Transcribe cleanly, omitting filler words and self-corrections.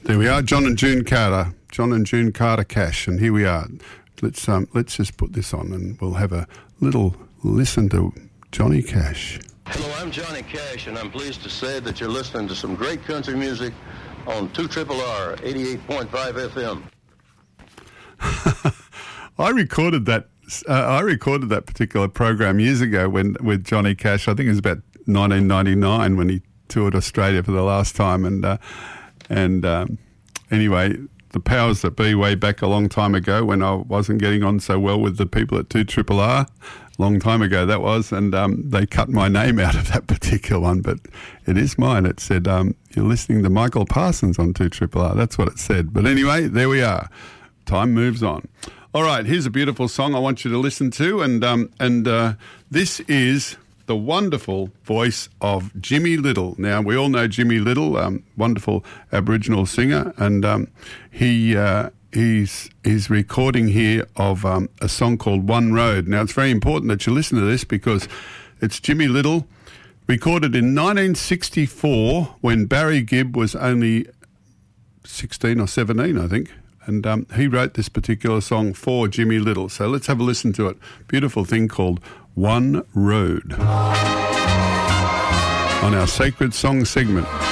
There we are, John and June Carter Cash, and here we are. Let's just put this on and we'll have a little listen to Johnny Cash. Hello, I'm Johnny Cash, and I'm pleased to say that you're listening to some great country music on 2RRR 88.5 FM. I recorded that particular program years ago with Johnny Cash. I think it was about 1999 when he toured Australia for the last time, and anyway, the powers that be way back a long time ago when I wasn't getting on so well with the people at 2RRR, long time ago that was, and they cut my name out of that particular one, but it is mine. It said, you're listening to Michael Parsons on 2RRR. That's what it said. But anyway, there we are. Time moves on. All right, here's a beautiful song I want you to listen to, and this is the wonderful voice of Jimmy Little. Now, we all know Jimmy Little, wonderful Aboriginal singer, and he's recording here of a song called One Road. Now, it's very important that you listen to this because it's Jimmy Little, recorded in 1964 when Barry Gibb was only 16 or 17, I think. And he wrote this particular song for Jimmy Little. So let's have a listen to it. Beautiful thing called One Road on our Sacred Song segment.